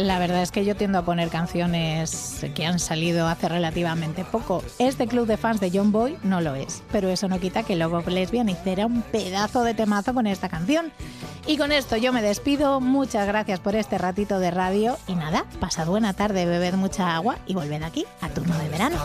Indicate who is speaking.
Speaker 1: La verdad es que yo tiendo a poner canciones que han salido hace relativamente poco. ¿Es de Club de Fans de John Boy? No lo es, pero eso no quita que Love of Lesbian hiciera un pedazo de temazo con esta canción. Y con esto yo me despido. Muchas gracias por este ratito de radio y nada, pasad buena tarde, bebed mucha agua y volved aquí a Turno de Verano.